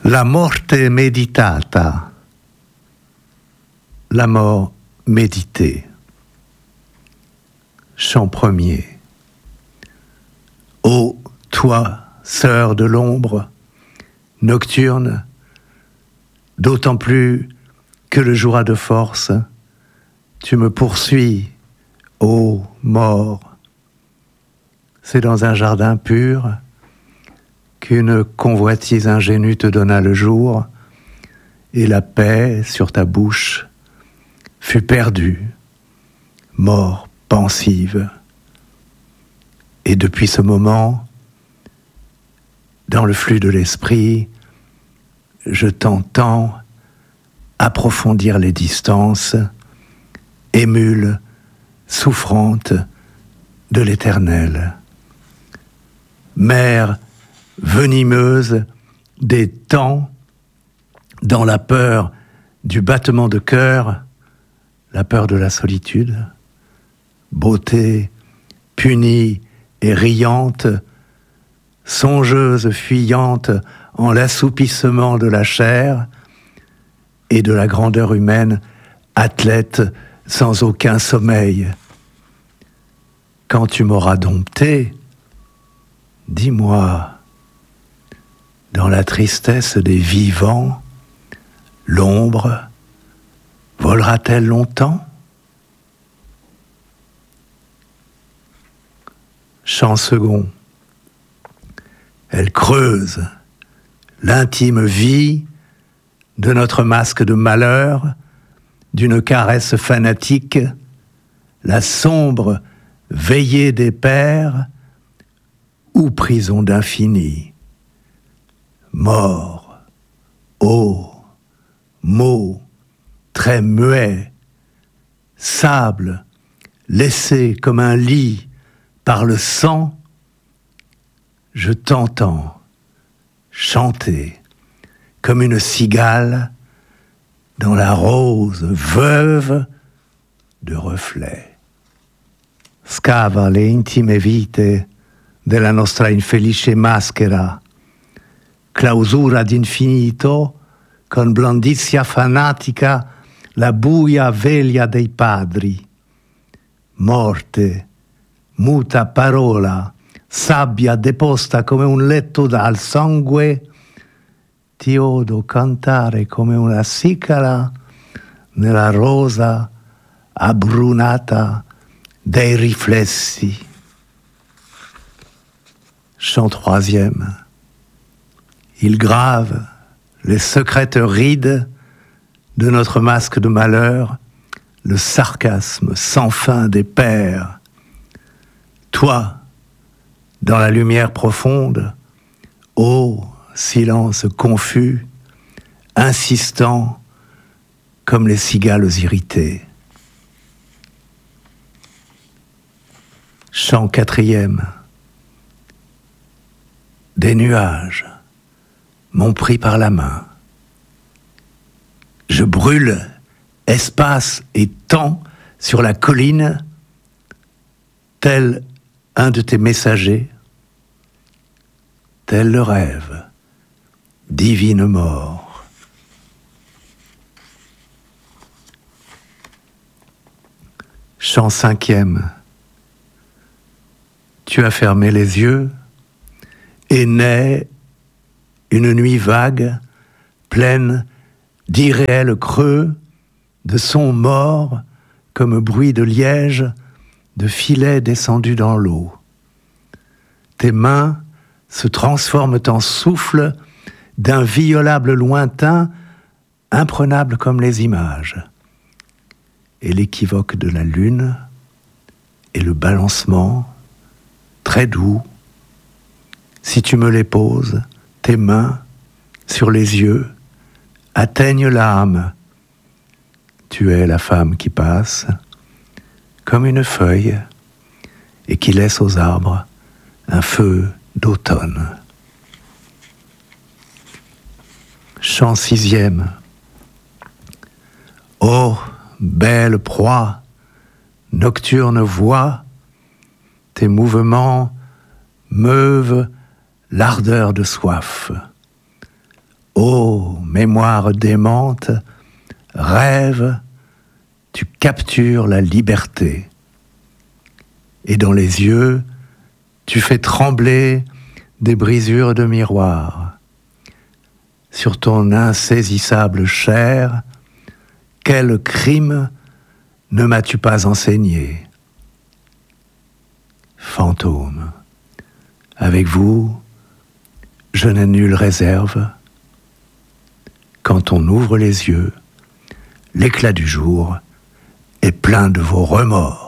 La morte meditata, la mort méditée. Chant premier. Ô toi, sœur de l'ombre, nocturne, d'autant plus que le jour a de force, tu me poursuis, ô mort. C'est dans un jardin pur qu'une convoitise ingénue te donna le jour, et la paix sur ta bouche fut perdue, mort pensive. Et depuis ce moment, dans le flux de l'esprit, je t'entends approfondir les distances, émule, souffrante de l'éternel. Mère venimeuse des temps, dans la peur du battement de cœur, la peur de la solitude, beauté punie et riante, songeuse fuyante en l'assoupissement de la chair et de la grandeur humaine, athlète sans aucun sommeil. Quand tu m'auras dompté, dis-moi, dans la tristesse des vivants, l'ombre volera-t-elle longtemps? Chant second. Elle creuse l'intime vie de notre masque de malheur, d'une caresse fanatique, la sombre veillée des pères ou prison d'infini. Mort, eau, mots, très muets, sable, laissé comme un lit par le sang, je t'entends chanter comme une cigale dans la rose veuve de reflets. Scava le intime vite della nostra infelice maschera, clausura d'infinito, con blondizia fanatica la buia veglia dei padri. Morte, muta parola, sabbia deposta come un letto dal sangue, ti odo cantare come una cicala nella rosa abbrunata dei riflessi. Chant troisième. Il grave les secrètes rides de notre masque de malheur, le sarcasme sans fin des pères. Toi, dans la lumière profonde, ô silence confus, insistant comme les cigales irritées. Chant quatrième. Des nuages m'ont pris par la main. Je brûle espace et temps sur la colline, tel un de tes messagers, tel le rêve, divine mort. Chant cinquième. Tu as fermé les yeux et naît une nuit vague, pleine d'irréels creux, de sons morts comme bruit de liège, de filets descendus dans l'eau. Tes mains se transforment en souffle d'inviolables lointains, imprenables comme les images. Et l'équivoque de la lune et le balancement, très doux, si tu me les poses, tes mains sur les yeux atteignent l'âme. Tu es la femme qui passe comme une feuille et qui laisse aux arbres un feu d'automne. Chant sixième. Ô belle proie, nocturne voix, tes mouvements meuvent l'ardeur de soif. Ô mémoire démente, rêve, tu captures la liberté. Et dans les yeux, tu fais trembler des brisures de miroir. Sur ton insaisissable chair, quel crime ne m'as-tu pas enseigné? Fantôme, avec vous, je n'ai nulle réserve. Quand on ouvre les yeux, l'éclat du jour est plein de vos remords.